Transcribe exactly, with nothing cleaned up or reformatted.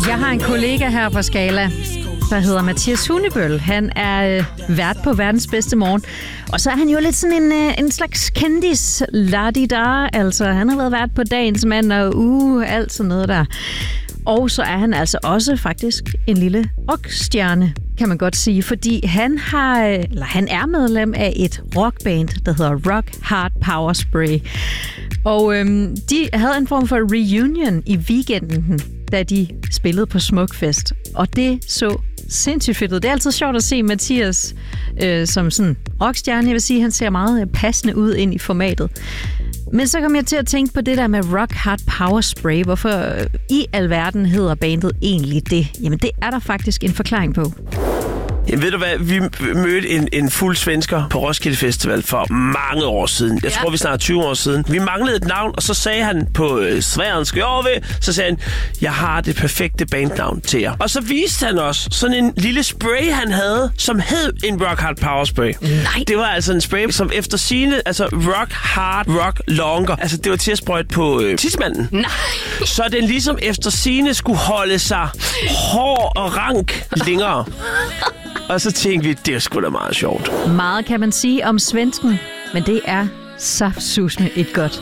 Jeg har en kollega her på Skala, der hedder Mathias Hunebøl. Han er øh, vært på Verdens Bedste Morgen. Og så er han jo lidt sådan en, øh, en slags kendis la-di-da. Altså, han har været vært på Dagens Mand og uh, alt sådan noget der. Og så er han altså også faktisk en lille rockstjerne, kan man godt sige. Fordi han, har, eller han er medlem af et rockband, der hedder Rock Hard Power Spray. Og øhm, de havde en form for reunion i weekenden, da de spillede på Smukfest. Og det så sindssygt fedt ud. Det er altid sjovt at se Mathias øh, som sådan rockstjerne. Jeg vil sige, at han ser meget passende ud ind i formatet. Men så kom jeg til at tænke på det der med Rock Hard Power Spray. Hvorfor i alverden hedder bandet egentlig det? Jamen, det er der faktisk en forklaring på. Jamen, ved du hvad? Vi mødte en, en fuld svensker på Roskilde Festival for mange år siden. Jeg ja. tror, vi snart tyve år siden. Vi manglede et navn, og så sagde han på øh, sværensk ved, så sagde han, jeg har det perfekte bandnavn til jer. Og så viste han os sådan en lille spray, han havde, som hed en Rock Hard Power Spray. Nej. Det var altså en spray, som efter sigende, altså Rock Hard, Rock Longer. Altså, det var til at sprøjte på øh, tidsmanden. Nej. Så den ligesom efter sigende skulle holde sig hård og rank længere. Og så tænkte vi, det er sgu da meget sjovt. Meget kan man sige om svensken, men det er saftsusme et godt